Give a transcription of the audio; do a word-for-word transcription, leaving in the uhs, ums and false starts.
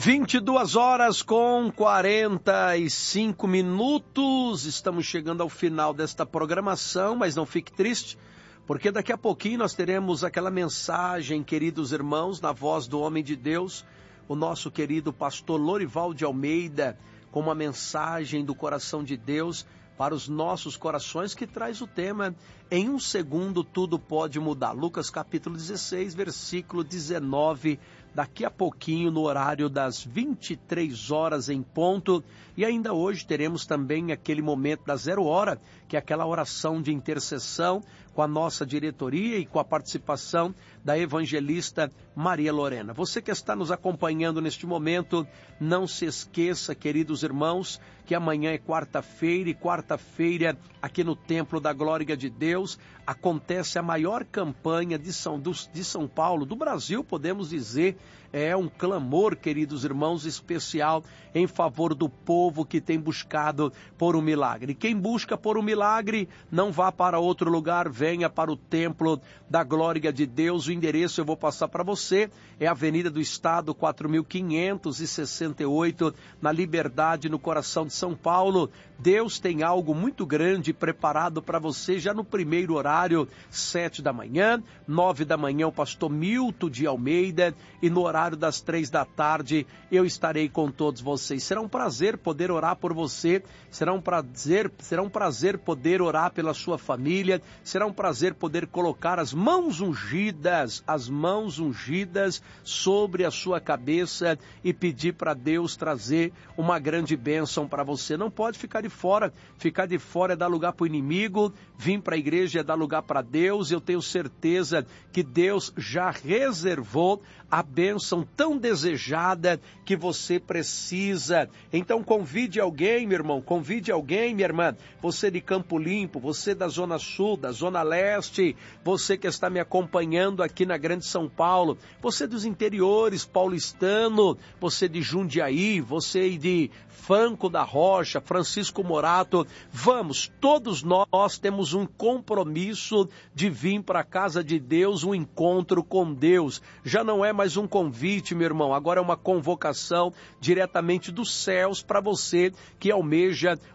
vinte e duas horas com quarenta e cinco minutos, estamos chegando ao final desta programação, mas não fique triste, porque daqui a pouquinho nós teremos aquela mensagem, queridos irmãos, na voz do homem de Deus, o nosso querido pastor Lorival de Almeida, com uma mensagem do coração de Deus para os nossos corações, que traz o tema Em um segundo tudo pode mudar. Lucas capítulo dezesseis, versículo dezenove, daqui a pouquinho no horário das vinte e três horas em ponto. E ainda hoje teremos também aquele momento da zero hora, que é aquela oração de intercessão com a nossa diretoria e com a participação da evangelista Maria Lorena. Você que está nos acompanhando neste momento, não se esqueça, queridos irmãos, que amanhã é quarta-feira e quarta-feira aqui no Templo da Glória de Deus acontece a maior campanha de São, de São Paulo, do Brasil, podemos dizer. É um clamor, queridos irmãos, especial em favor do povo que tem buscado por um milagre. Quem busca por um milagre, não vá para outro lugar, venha para o Templo da Glória de Deus. O endereço eu vou passar para você, é a Avenida do Estado, quatro mil quinhentos e sessenta e oito, na Liberdade, no coração de São Paulo. Deus tem algo muito grande preparado para você já no primeiro horário, sete da manhã, nove da manhã, o pastor Milton de Almeida, e no horário das três da tarde eu estarei com todos vocês. Será um prazer poder orar por você, será um prazer, será um prazer poder orar pela sua família, será um prazer poder colocar as mãos ungidas, as mãos ungidas sobre a sua cabeça e pedir para Deus trazer uma grande bênção para você. Não pode ficar de fora, ficar de fora é dar lugar para o inimigo, vir para a igreja é dar lugar para Deus. Eu tenho certeza que Deus já reservou a bênção tão desejada que você precisa. Então convide alguém, meu irmão, convide alguém, minha irmã, você de Campo Limpo, você da Zona Sul, da Zona Leste, você que está me acompanhando aqui na Grande São Paulo, você dos interiores paulistano, você de Jundiaí, você de Franco da Rocha, Francisco Morato, vamos, todos nós temos um compromisso de vir para a casa de Deus, um encontro com Deus. Já não é mais um convite, meu irmão, agora é uma convocação diretamente dos céus para você que almeja